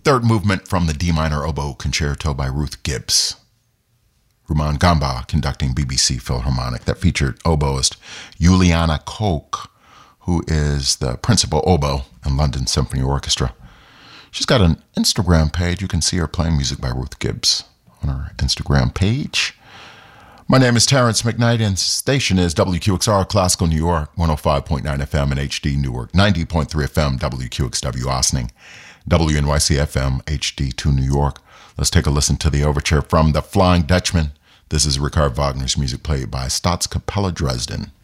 Third movement from the D minor oboe concerto by Ruth Gibbs. Rumaan Gamba conducting BBC Philharmonic. That featured oboist Juliana Koch, who is the principal oboe in London Symphony Orchestra. She's got an Instagram page. You can see her playing music by Ruth Gibbs on her Instagram page. My name is Terrence McKnight, and station is WQXR Classical New York, 105.9 FM in HD Newark, 90.3 FM WQXW Ossining, WNYC FM HD2 New York. Let's take a listen to the overture from The Flying Dutchman. This is Richard Wagner's music played by Staatskapelle Dresden.